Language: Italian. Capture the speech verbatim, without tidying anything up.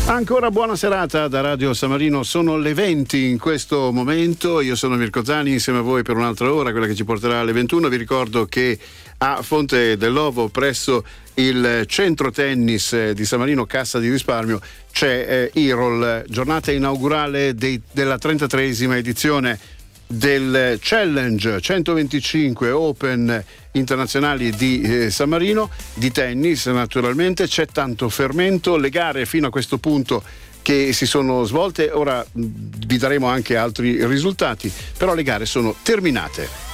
Ancora buona serata da Radio San Marino, sono le venti in questo momento, io sono Mirko Zani insieme a voi per un'altra ora, quella che ci porterà alle ventuno. Vi ricordo che a Fonte dell'Ovo, presso il centro tennis di San Marino Cassa di Risparmio, c'è eh, Irol, giornata inaugurale dei, della trentatreesima edizione del Challenge centoventicinque Open internazionali di eh, San Marino, di tennis naturalmente. C'è tanto fermento, le gare fino a questo punto che si sono svolte, ora vi daremo anche altri risultati, però le gare sono terminate.